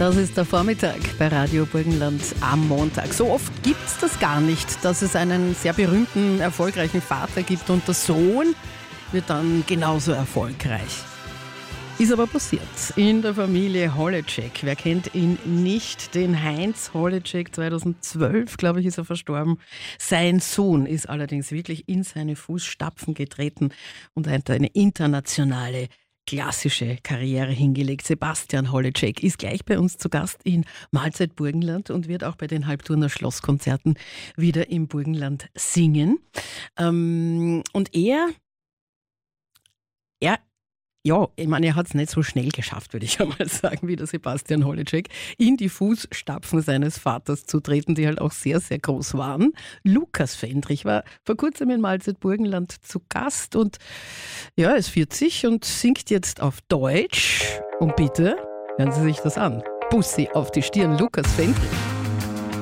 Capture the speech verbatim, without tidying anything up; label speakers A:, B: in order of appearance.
A: Das ist der Vormittag bei Radio Burgenland am Montag. So oft gibt es das gar nicht, dass es einen sehr berühmten, erfolgreichen Vater gibt und der Sohn wird dann genauso erfolgreich. Ist aber passiert in der Familie Holleczek. Wer kennt ihn nicht? Den Heinz Holleczek, zweitausendzwölf, glaube ich, ist er verstorben. Sein Sohn ist allerdings wirklich in seine Fußstapfen getreten und hat eine internationale klassische Karriere hingelegt. Sebastian Holleczek ist gleich bei uns zu Gast in Mahlzeit Burgenland und wird auch bei den Halbturner Schlosskonzerten wieder im Burgenland singen. Ähm, und er, er Ja, ich meine, er hat es nicht so schnell geschafft, würde ich einmal sagen, wie der Sebastian Holleczek, in die Fußstapfen seines Vaters zu treten, die halt auch sehr, sehr groß waren. Lukas Fendrich war vor kurzem in Mahlzeit Burgenland zu Gast und ja, er ist vierzig und singt jetzt auf Deutsch. Und bitte, hören Sie sich das an. Bussi auf die Stirn, Lukas Fendrich.